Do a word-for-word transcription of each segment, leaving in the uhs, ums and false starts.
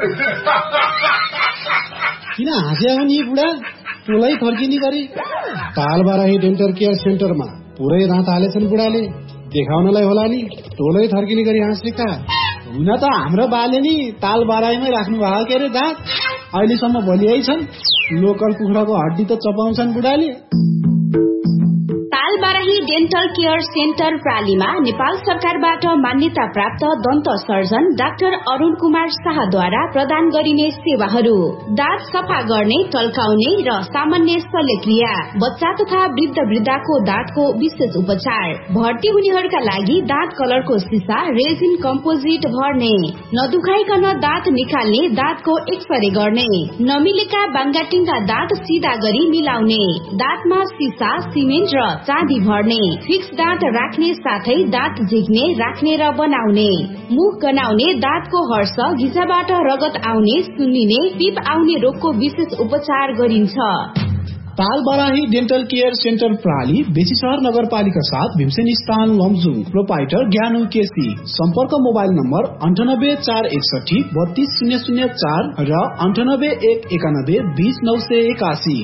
किन हाँस्या हो नि बुढा? टोलै फर्किने गरी तालबाराही डेन्टल केयर सेन्टरमा पुरै दाँत हालेछन् बुढाले। देखाउनलाई होला नि, टोलै थर्किने गरी हाँसेका। हुन त हाम्रो बाले नि तालबाराहीमै राख्नु भएको के अरे दाँत। अहिलेसम्म भोलियै छन्। लोकल कुखुराको हड्डी त चपाउँछन् बुढाले। तालबाराही डेन्टल केयर सेन्टर प्रालीमा नेपाल सरकारबाट मान्यता प्राप्त दन्त सर्जन डाक्टर अरुण कुमार शाहद्वारा प्रदान गरिने सेवाहरू: दाँत सफा गर्ने, टल्काउने र सामान्य शल्यक्रिया, बच्चा तथा वृद्ध वृद्धाको दाँतको विशेष उपचार, भर्ती हुनेहरूका लागि दाँत कलरको सिसा रेजिन कम्पोजिट भर्ने, नदुखाइकन दाँत निकाल्ने, दाँतको एक्सरे गर्ने, नमिलेका बाङ्गाटिङ्गा दाँत सिधा गरी मिलाउने, दाँतमा सिसा, सिमेन्ट र चाँदी भर्ने, फिक्स दाँत राख्ने साथै दाँत झिक्ने, राख्ने र बनाउने, मुख गनाउने, दाँतको हर्ष, घिसाबाट रगत आउने, सुन्निने, पिप आउने रोगको विशेष उपचार गरिन्छ। तालबाराही डेन्टल केयर सेन्टर प्राली बेसीशहर नगरपालिका साथ भीमसेन स्थान लमजुङ। प्रोपाइटर ज्ञानु केसी। सम्पर्क मोबाइल नम्बर अन्ठानब्बे चार एकसठी बत्तीस शून्य शून्य चार र अन्ठानब्बे एक एकानब्बे बीस नौ सय एकासी।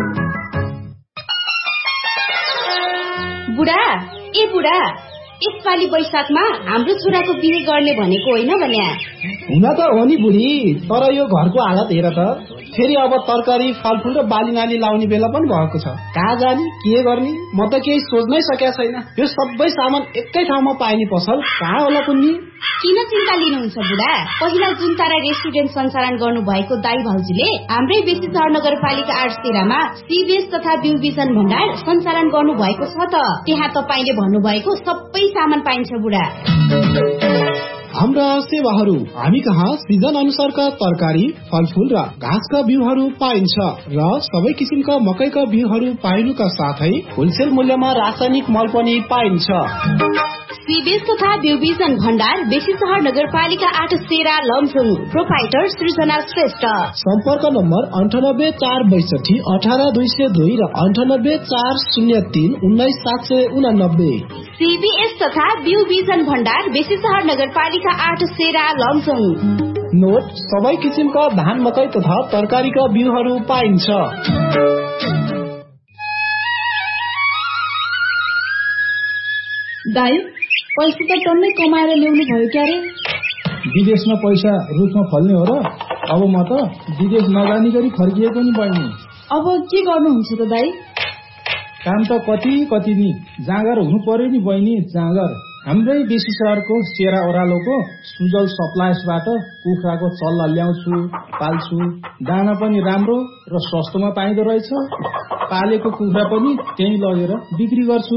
बुढा ए बुढा, यसपालि वैशाखमा हाम्रो छोराको बिहे गर्ने भनेको होइन भन्या? हुन त हो नि बुढी, तर यो घरको हालत हेर त। फेरि अब तरकारी फलफुल र बाली नाली लाउने बेला पनि भएको छ। कहाँ जाने, के गर्ने, म त केही सोच्नै सकेका छैन। यो सबै सामान एकै ठाउँमा पाइने पसल कहाँ होला कुन्नी? किन चिन्ता लिनुहुन्छ बुढा? पहिला जुन तारा रेस्टुरेन्ट सञ्चालन गर्नु भएको दाई भाउजूले हाम्रै बेसीशहर नगरपालिका आठ तेह्रमा सीबीएस तथा बिउ बिजन भण्डार सञ्चालन गर्नु भएको छ त। त्यहाँ तपाईँले भन्नुभएको सबै सामान पाइन्छ बुढा। हाम्रा सेवाहरू: हामी कहाँ सिजन अनुसारका तरकारी, फलफुल र घाँसका बिउहरू पाइन्छ र सबै किसिमका मकैका बिउहरू पाइनुका साथै होलसेल मूल्यमा रासायनिक मल पनि पाइन्छ। सीबीएस तथा बिउ बिजन भण्डार बेसीशहर नगरपालिका आठ तेह्र लमजुङ। प्रोपाइटर सृजना श्रेष्ठ। सम्पर्क नम्बर अन्ठानब्बे चार बैसठी अठार दुई सय दुई र अन्ठानब्बे चार शून्य तीन उन्नाइस सात सय उनानब्बे। सीबीएस तथा बिउ बिजन भण्डार बेसीशहर नगरपालिका आठ तेह्र लमजुङ। नोट: सबै किसिमका धान, मकै तथा तरकारीका बिउहरू पाइन्छ। दाइ, पैसा त टन्नै कमाएर ल्याउनु भयो क्यारे? विदेशमा पैसा रुखमा फल्ने हो र? अब म त विदेश नजानी गरी फर्किएको नि बहिनी। अब के गर्नुहुन्छ त दाइ? काम त कति कति नि, जाँगर हुनु पर्यो नि बहिनी, जाँगर। हाम्रै बेसीशहरको सेरा ओह्रालोको सुजल सप्लायर्सबाट कुखुराको चल्ला ल्याउँछु, पाल्छु। दाना पनि राम्रो र सस्तोमा पाइँदो रहेछ। पालेको कुखुरा पनि त्यही लगेर बिक्री गर्छु।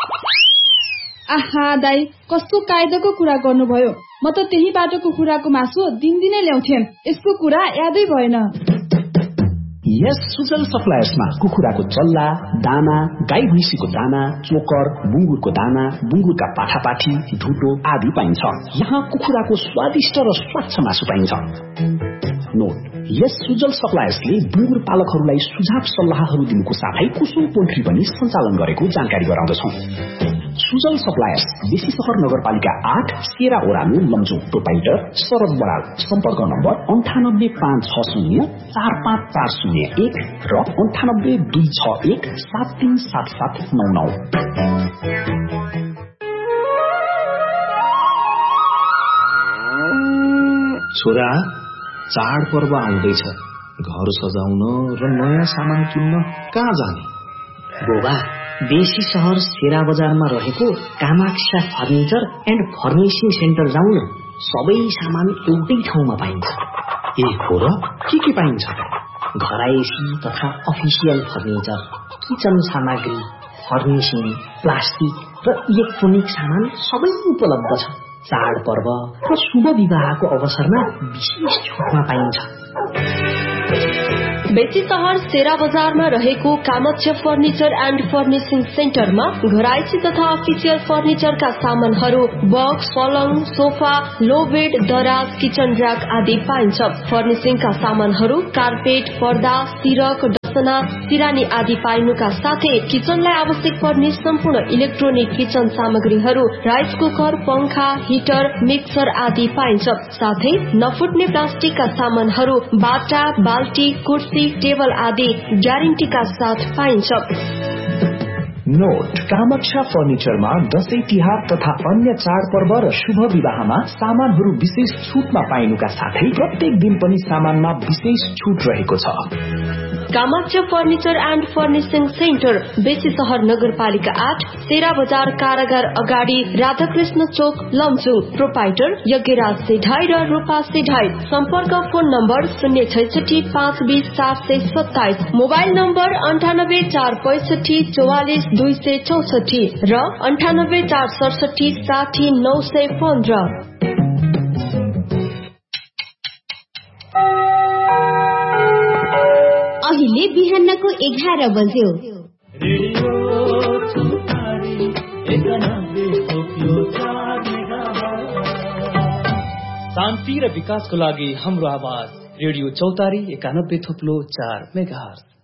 आहा दाइ, कस्तो कायदाको कुरा गर्नुभयो। म त त्यही बाटोको कुखुराको मासु दिनदिनै ल्याउँथे। यसको कुरा यादै भएन। यस सुजल सप्लायर्समा कुखुराको चल्ला, दाना, गाई भैँसीको दाना, चोकर, बुङ्गुरको दाना, बुङ्गुरका पाठापाठी, ढुटो आदि पाइन्छ। यहाँ कुखुराको स्वादिष्ट र स्वच्छ मासु पाइन्छ। नोट: यस सुजल सप्लायर्सले बुङ्गुर पालकहरूलाई सुझाव सल्लाहहरू दिनुको साथै कुसुम पोल्ट्री पनि सञ्चालन गरेको जानकारी गराउँदछौँ। सुजल सप्लायर्स बेसीशहर नगरपालिका आठ सेरा ओह्रालो लमजुङ। प्रोपाइटर शरद बराल। सम्पर्क नम्बर अन्ठानब्बे पाँच छ शून्य चार पाँच चार शून्य एक र अन्ठानब्बे दुई छ एक सात तीन सात सात नौ नौ। छोरा, चाडपर्व आउँदैछ। घर सजाउन र नयाँ सामान किन्न कहाँ जाने? बोबा, बेसीशहर सेरा बजारमा रहेको Kamaksha furniture and furnishing centre जाउँ न। सबै सामान एउटै ठाउँमा पाइन्छ। ए हो र? के के पाइन्छ? घरायसी तथा अफिसियल फर्निचर, किचन सामग्री, फर्निशिङ, प्लास्टिक र इलेक्ट्रोनिक सामान सबै उपलब्ध छ। चाडपर्व र शुभ विवाहको अवसरमा विशेष छुटमा पाइन्छ। बेसीशहर सेरा बजारमा रहेको कामाक्षा फर्निचर एन्ड फर्निशिङ सेन्टरमा घरायसी तथा अफिसियल फर्निचरका सामानहरू, बक्स, पलङ, सोफा, लो बेड, दराज, किचन र्याक आदि पाइन्छ। फर्निशिङका सामानहरू कार्पेट, पर्दा, सिरक, असना सिरानी आदि पाइनुका साथै किचनलाई आवश्यक पर्ने सम्पूर्ण इलेक्ट्रोनिक किचन सामग्रीहरू राइस कुकर, पंखा, हिटर, मिक्सर आदि पाइन्छ। साथै नफुट्ने प्लास्टिकका सामानहरू बाटा, बाल्टी, कुर्सी, टेबल आदि ग्यारेन्टीका साथ पाइन्छ। नोट, कामाक्षा फर्निचरमा दशैं तिहार तथा अन्य चाडपर्व र शुभ विवाहमा सामानहरू विशेष छुटमा पाइनुका साथै प्रत्येक दिन पनि सामानमा विशेष छुट रहेको छ। Kamaksha furniture and furnishing centre, बेसी शहर नगरपालिका आठ, तेरा बजार कारागार अगाडि, राधाकृष्ण चोक, लमजुङ। प्रोपाइटर यज्ञराज सेढाई र रूपा सेढाई। सम्पर्क फोन नम्बर शून्य छैसठी पाँच बीस सात सय सत्ताइस, मोबाइल नम्बर अन्ठानब्बे चार पैसठी चौवालिस दुई सय चौसठी र अन्ठानब्बे चार सडसठी साठी नौ सय पन्ध्र। अहिले बिहानको एघार बज्यो। शान्ति र विकासको लागि हाम्रो आवाज रेडियो चौतारी एकानब्बे थोप्लो चार मेगाहर्ज।